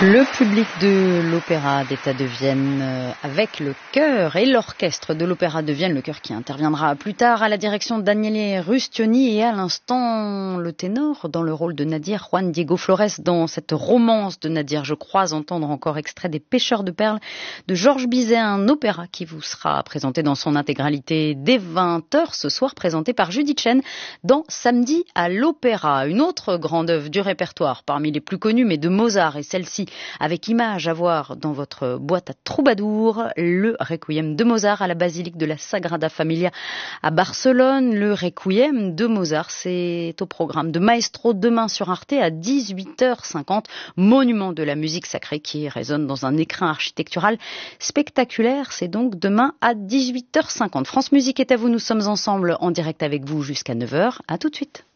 Le public de l'Opéra d'État de Vienne avec le chœur et l'orchestre de l'Opéra de Vienne, le chœur qui interviendra plus tard à la direction de Daniele Rustioni et à l'instant le ténor dans le rôle de Nadir, Juan Diego Flores dans cette romance de Nadir. Je crois entendre encore extrait des Pêcheurs de perles de Georges Bizet, un opéra qui vous sera présenté dans son intégralité dès 20h ce soir, présenté par Judith Chen dans Samedi à l'Opéra. Une autre grande œuvre du répertoire parmi les plus connues mais de Mozart, et celle-ci avec image à voir dans votre boîte à troubadour, le Requiem de Mozart à la basilique de la Sagrada Familia à Barcelone. Le Requiem de Mozart, c'est au programme de Maestro demain sur Arte à 18h50, monument de la musique sacrée qui résonne dans un écrin architectural spectaculaire. C'est donc demain à 18h50. France Musique est à vous, nous sommes ensemble en direct avec vous jusqu'à 9h. À tout de suite.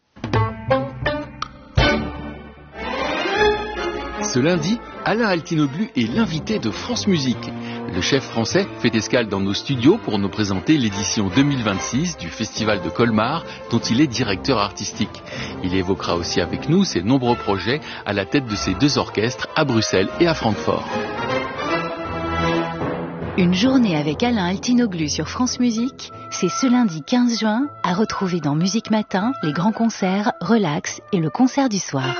Ce lundi, Alain Altinoglu est l'invité de France Musique. Le chef français fait escale dans nos studios pour nous présenter l'édition 2026 du Festival de Colmar, dont il est directeur artistique. Il évoquera aussi avec nous ses nombreux projets à la tête de ses deux orchestres à Bruxelles et à Francfort. Une journée avec Alain Altinoglu sur France Musique, c'est ce lundi 15 juin à retrouver dans Musique Matin, les grands concerts, Relax et le concert du soir.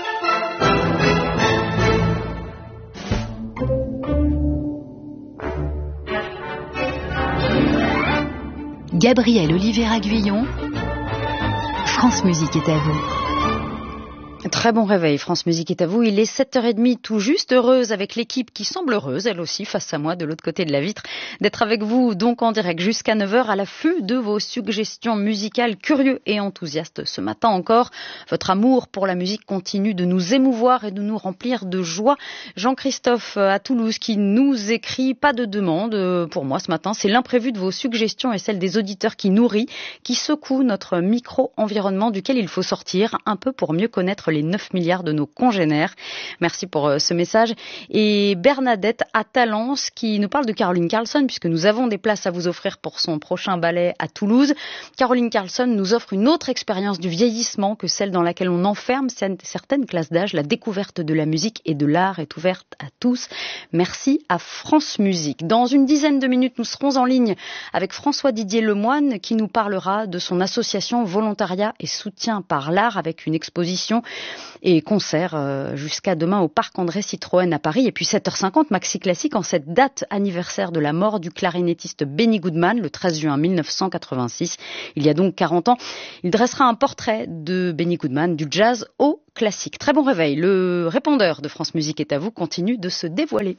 Gabriel Oliveira-Guyon, France Musique est à vous. Très bon réveil, France Musique est à vous. Il est 7h30 tout juste, heureuse avec l'équipe qui semble heureuse, elle aussi, face à moi, de l'autre côté de la vitre, d'être avec vous donc en direct jusqu'à 9h à l'affût de vos suggestions musicales, curieux et enthousiastes ce matin encore. Votre amour pour la musique continue de nous émouvoir et de nous remplir de joie. Jean-Christophe à Toulouse qui nous écrit, pas de demande pour moi ce matin, c'est l'imprévu de vos suggestions et celle des auditeurs qui nourrit, qui secoue notre micro-environnement duquel il faut sortir un peu pour mieux connaître les 9 milliards de nos congénères. Merci pour ce message. Et Bernadette à Talence qui nous parle de Caroline Carlson puisque nous avons des places à vous offrir pour son prochain ballet à Toulouse. Caroline Carlson nous offre une autre expérience du vieillissement que celle dans laquelle on enferme certaines classes d'âge. La découverte de la musique et de l'art est ouverte à tous. Merci à France Musique. Dans une dizaine de minutes, nous serons en ligne avec François-Didier Lemoine qui nous parlera de son association Volontariat et Soutien par l'Art avec une exposition et concert jusqu'à demain au Parc André Citroën à Paris. Et puis 7h50, Maxi Classique en cette date anniversaire de la mort du clarinettiste Benny Goodman, le 13 juin 1986. Il y a donc 40 ans. Il dressera un portrait de Benny Goodman, du jazz au classique. Très bon réveil. Le répondeur de France Musique est à vous continue de se dévoiler.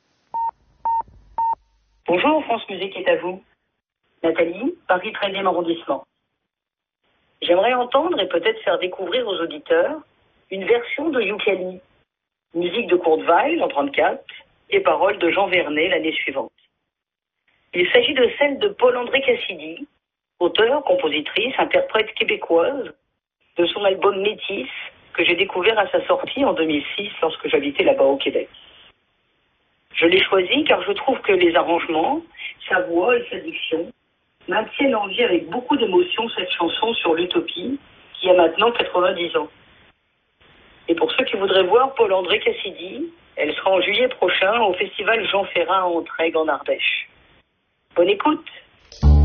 Bonjour, France Musique est à vous. Nathalie, Paris 13e arrondissement. J'aimerais entendre et peut-être faire découvrir aux auditeurs une version de Youkali, musique de Kurt Weill en 1934 et paroles de Jean Vernet l'année suivante. Il s'agit de celle de Paul-André Cassidy, auteur, compositrice, interprète québécoise, de son album Métis, que j'ai découvert à sa sortie en 2006 lorsque j'habitais là-bas au Québec. Je l'ai choisi car je trouve que les arrangements, sa voix et sa diction maintiennent en vie avec beaucoup d'émotion cette chanson sur l'utopie qui a maintenant 90 ans. Et pour ceux qui voudraient voir Paul-André Cassidy, elle sera en juillet prochain au festival Jean Ferrat à Entraigues en Ardèche. Bonne écoute!